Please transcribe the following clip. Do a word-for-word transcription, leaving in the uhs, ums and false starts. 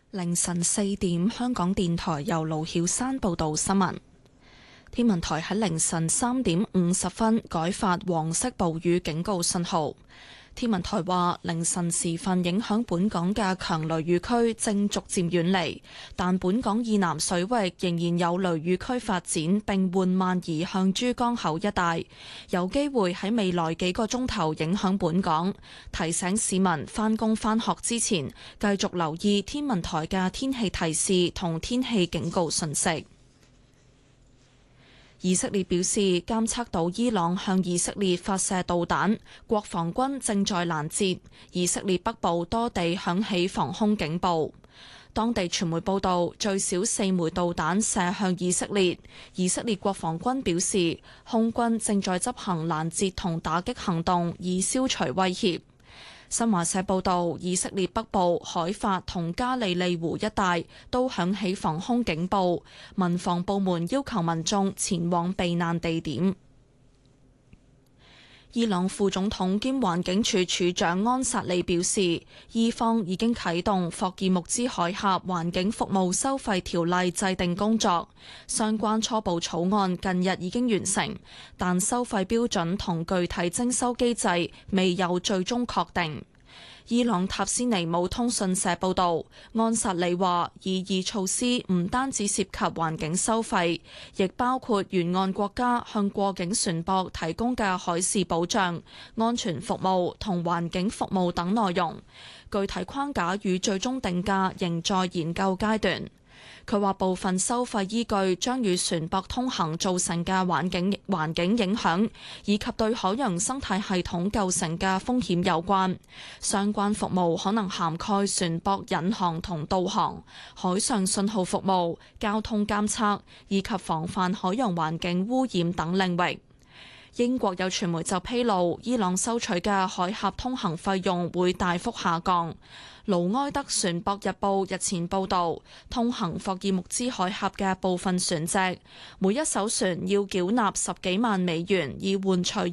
凌晨四點，香港電台由盧曉山報道新聞。天文台喺凌晨三點五十分改發黃色暴雨警告信號。天文台話，凌晨時分影響本港嘅強雷雨區正逐漸遠離，但本港以南水域仍然有雷雨區發展，並緩慢移向珠江口一帶，有機會喺未來幾個鐘頭影響本港。提醒市民返工返學之前，繼續留意天文台嘅天氣提示同天氣警告信息。以色列表示，監測到伊朗向以色列發射導彈，國防軍正在攔截。以色列北部多地響起防空警報。當地傳媒報道，最少四枚導彈射向以色列。以色列國防軍表示，空軍正在執行攔截同打擊行動，以消除威脅。新華社報道，以色列北部海法同加利利湖一帶都響起防空警報，民防部門要求民眾前往避難地點。伊朗副總統兼環境署署長安薩利表示，伊方已經啟動霍爾木茲海峽環境服務收費條例制定工作，相關初步草案近日已經完成，但收費標準同具體徵收機制未有最終確定。伊朗塔斯尼姆通訊社報導，安薩里話，擬議措施唔單止涉及環境收費，亦包括沿岸國家向過境船舶提供嘅海事保障、安全服務同環境服務等內容。具體框架與最終定價仍在研究階段。佢話部分收費依據將與船舶通行造成嘅環境環境影響，以及對海洋生態系統構成嘅風險有關。相關服務可能涵蓋船舶引航同導航、海上信號服務、交通監測以及防範海洋環境污染等領域。英國有傳媒就披露，伊朗收取嘅海峽通行費用會大幅下降。盧埃德船舶日報日前報導，通行霍爾木茲海峽嘅部分船隻，每一艘船要繳納十幾萬美元，以換取